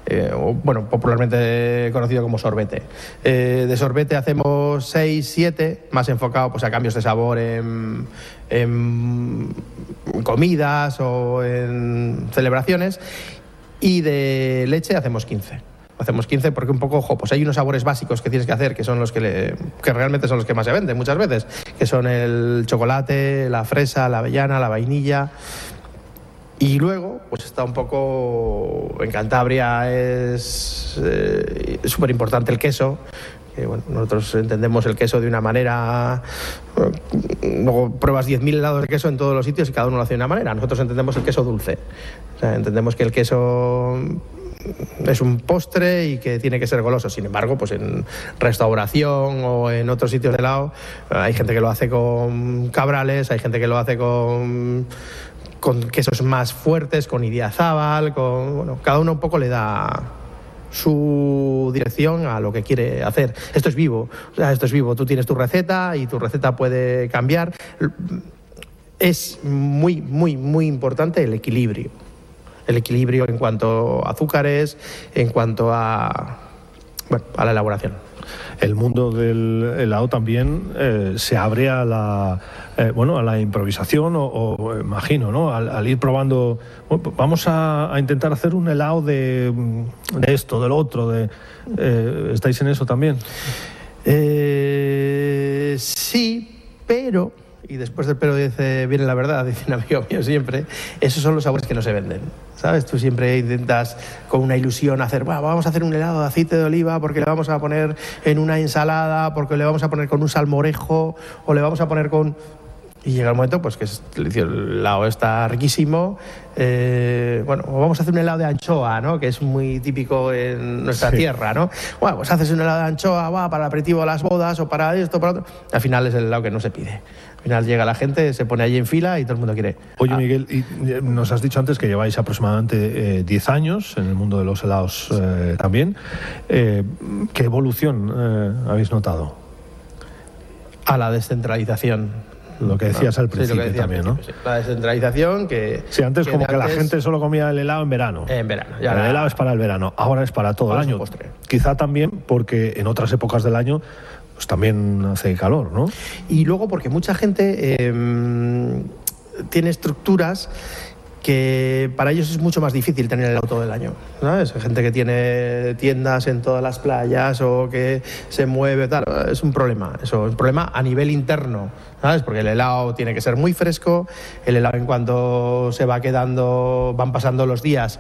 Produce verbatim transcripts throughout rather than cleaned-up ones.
eh, o, bueno, popularmente conocido como sorbete. Eh, de sorbete hacemos seis, siete, más enfocado pues, a cambios de sabor en, en comidas o en celebraciones, y de leche hacemos quince. Hacemos quince porque un poco, ojo, pues hay unos sabores básicos que tienes que hacer que son los que, le, que realmente son los que más se venden muchas veces, que son el chocolate, la fresa, la avellana, la vainilla. Y luego, pues está un poco, en Cantabria es eh, súper importante el queso, que bueno, nosotros entendemos el queso de una manera, luego pruebas diez mil helados de queso en todos los sitios y cada uno lo hace de una manera. Nosotros entendemos el queso dulce, o sea, entendemos que el queso es un postre y que tiene que ser goloso. Sin embargo, pues en restauración o en otros sitios de helado hay gente que lo hace con cabrales, hay gente que lo hace con, con quesos más fuertes, con idiazábal, con, bueno, cada uno un poco le da su dirección a lo que quiere hacer. Esto es vivo, o sea, esto es vivo. Tú tienes tu receta y tu receta puede cambiar. Es muy, muy, muy importante el equilibrio. El equilibrio en cuanto a azúcares, en cuanto a, bueno, a la elaboración. El mundo del helado también eh, se abre a la eh, bueno a la improvisación o, o imagino, ¿no? Al, al ir probando, bueno, vamos a, a intentar hacer un helado de, de esto, del otro. De, eh, ¿estáis en eso también? Eh, sí, pero... Y después del pero dice, viene la verdad, dice un amigo mío siempre, esos son los sabores que no se venden, ¿sabes? Tú siempre intentas con una ilusión hacer, bueno, vamos a hacer un helado de aceite de oliva porque le vamos a poner en una ensalada, porque le vamos a poner con un salmorejo, o le vamos a poner con... Y llega el momento pues que el helado está riquísimo, eh, bueno, vamos a hacer un helado de anchoa, ¿no? Que es muy típico en nuestra sí. tierra, ¿no? Bueno, pues haces un helado de anchoa, va, para el aperitivo de las bodas o para esto, para otro. Al final es el helado que no se pide. Al final llega la gente, se pone allí en fila y todo el mundo quiere. Oye, Miguel, y nos has dicho antes que lleváis aproximadamente diez eh, años en el mundo de los helados eh, también. Eh, ¿Qué evolución eh, habéis notado? A la descentralización. Lo que decías al principio, sí, decía también, al principio, ¿no? Sí. La descentralización que... Sí, antes que como que antes... la gente solo comía el helado en verano. En verano. Ya el la... helado es para el verano, ahora es para todo ahora el año. Quizá también porque en otras épocas del año pues también hace calor, ¿no? Y luego porque mucha gente eh, tiene estructuras que para ellos es mucho más difícil tener el helado todo el año, ¿sabes? Hay gente que tiene tiendas en todas las playas o que se mueve, tal, es un problema, eso es un problema a nivel interno, ¿sabes? Porque el helado tiene que ser muy fresco, el helado en cuanto se va quedando, van pasando los días,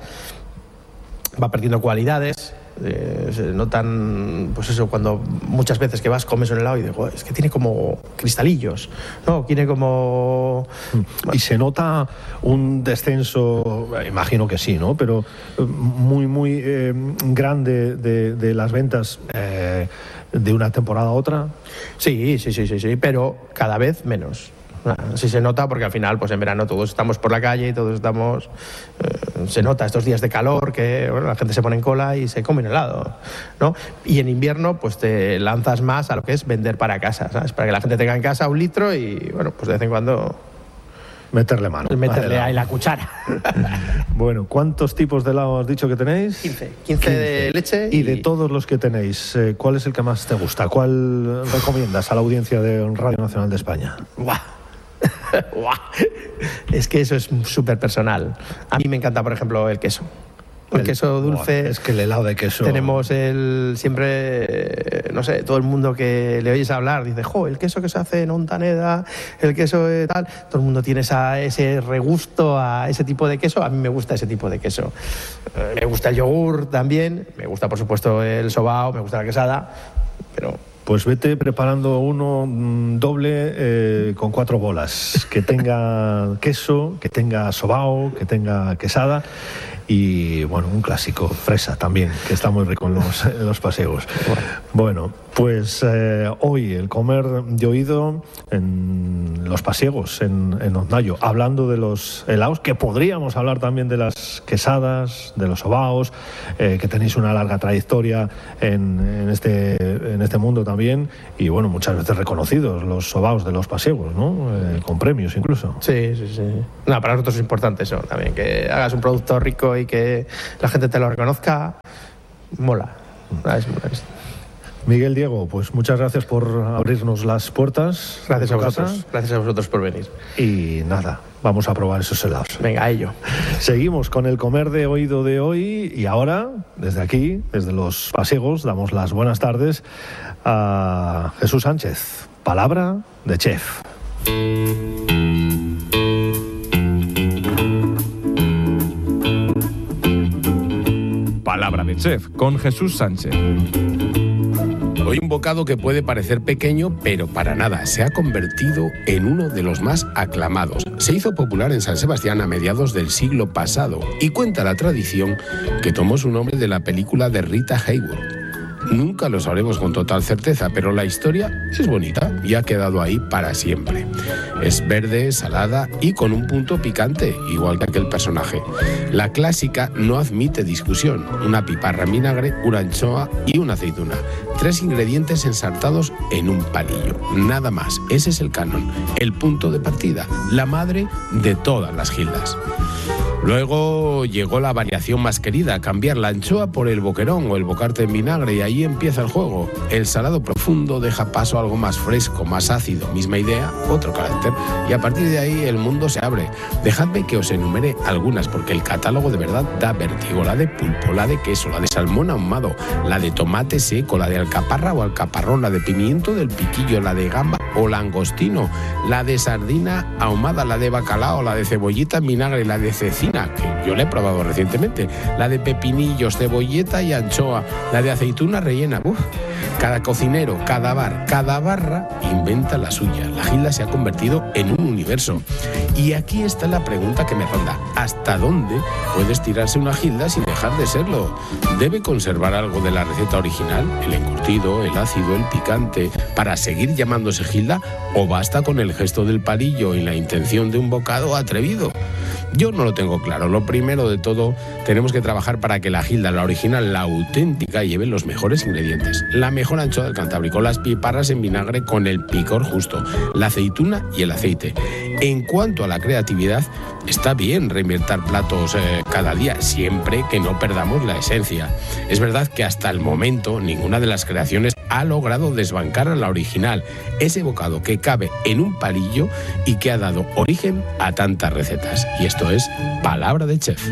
va perdiendo cualidades. Eh, se notan, pues eso, cuando muchas veces que vas, comes un helado y digo, es que tiene como cristalillos, ¿no? Tiene como... Y se nota un descenso, imagino que sí, ¿no? Pero muy, muy eh, grande de, de las ventas eh, de una temporada a otra. Sí, sí, sí, sí, sí, pero cada vez menos. Sí se nota porque al final, pues en verano todos estamos por la calle y todos estamos... Eh, se nota estos días de calor que bueno, la gente se pone en cola y se come un helado, ¿no? Y en invierno pues te lanzas más a lo que es vender para casa, ¿sabes? Para que la gente tenga en casa un litro y bueno, pues de vez en cuando... Meterle mano. Meterle ahí la cuchara. Bueno, ¿cuántos tipos de helado has dicho que tenéis? quince. quince de leche. Y... y de todos los que tenéis, eh, ¿cuál es el que más te gusta? ¿Cuál recomiendas a la audiencia de Radio Nacional de España? ¡Buah! Es que eso es súper personal. A mí me encanta, por ejemplo, el queso. El, el queso dulce. Buah, es que el helado de queso. Tenemos el siempre, no sé, todo el mundo que le oyes hablar dice, jo, el queso que se hace en Ontaneda, el queso de tal. Todo el mundo tiene esa, ese regusto a ese tipo de queso. A mí me gusta ese tipo de queso. Eh, me gusta el yogur también. Me gusta, por supuesto, el sobao. Me gusta la quesada. Pero pues vete preparando uno mmm, doble eh, con cuatro bolas, que tenga queso, que tenga sobao, que tenga quesada y, bueno, un clásico, fresa también, que está muy rico en los, en los paseos. Bueno, Pues eh, hoy el comer de oído en los pasiegos, en, en Ondayo, hablando de los helados, que podríamos hablar también de las quesadas, de los sobaos, eh, que tenéis una larga trayectoria en, en, este, en este mundo también, y bueno, muchas veces reconocidos los sobaos de los pasiegos, ¿no? Eh, con premios incluso. Sí, sí, sí. No, para nosotros es importante eso también, que hagas un producto rico y que la gente te lo reconozca, mola. Es, es, Miguel, Diego, pues muchas gracias por abrirnos las puertas. Gracias a vosotros. Casa. Gracias a vosotros por venir. Y nada, vamos a probar esos helados. Venga, a ello. Seguimos con el comer de oído de hoy y ahora, desde aquí, desde los pasiegos, damos las buenas tardes a Jesús Sánchez. Palabra de chef. Palabra de chef con Jesús Sánchez. Hoy un bocado que puede parecer pequeño, pero para nada, se ha convertido en uno de los más aclamados. Se hizo popular en San Sebastián a mediados del siglo pasado y cuenta la tradición que tomó su nombre de la película de Rita Hayworth. Nunca lo sabremos con total certeza, pero la historia es bonita y ha quedado ahí para siempre. Es verde, salada y con un punto picante, igual que aquel personaje. La clásica no admite discusión. Una piparra en vinagre, una anchoa y una aceituna. Tres ingredientes ensartados en un palillo. Nada más. Ese es el canon, el punto de partida, la madre de todas las gildas. Luego llegó la variación más querida, cambiar la anchoa por el boquerón o el bocarte en vinagre, y ahí empieza el juego. El salado profundo deja paso a algo más fresco, más ácido, misma idea, otro carácter, y a partir de ahí el mundo se abre. Dejadme que os enumere algunas, porque el catálogo de verdad da vértigo. La de pulpo, la de queso, la de salmón ahumado, la de tomate seco, la de alcaparra o alcaparrón, la de pimiento del piquillo, la de gamba o langostino, la de sardina ahumada, la de bacalao, la de cebollita en vinagre, la de cecina, que yo la he probado recientemente, la de pepinillos, cebolleta y anchoa, la de aceituna rellena. Uf, cada cocinero, cada bar, cada barra inventa la suya. La gilda se ha convertido en un universo. Y aquí está la pregunta que me ronda. ¿Hasta dónde puede estirarse una gilda sin dejar de serlo? ¿Debe conservar algo de la receta original, el encurtido, el ácido, el picante, para seguir llamándose gilda? ¿O basta con el gesto del palillo y la intención de un bocado atrevido? Yo no lo tengo claro. Lo primero de todo, tenemos que trabajar para que la gilda, la original, la auténtica, lleve los mejores ingredientes. La mejor anchoa del Cantábrico, las piparras en vinagre con el picor justo, la aceituna y el aceite. En cuanto a la creatividad, está bien reinventar platos eh, cada día, siempre que no perdamos la esencia. Es verdad que hasta el momento ninguna de las creaciones ha logrado desbancar a la original, ese bocado que cabe en un palillo y que ha dado origen a tantas recetas. Y esto es Palabra de Chef.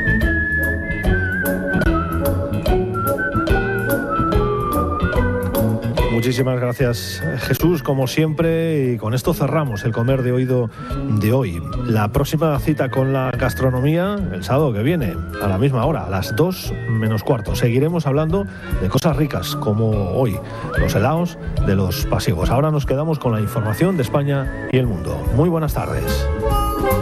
Muchísimas gracias, Jesús, como siempre, y con esto cerramos el comer de oído de hoy. La próxima cita con la gastronomía el sábado que viene, a la misma hora, a las dos menos cuarto. Seguiremos hablando de cosas ricas, como hoy, los helados de los pasiegos. Ahora nos quedamos con la información de España y el mundo. Muy buenas tardes.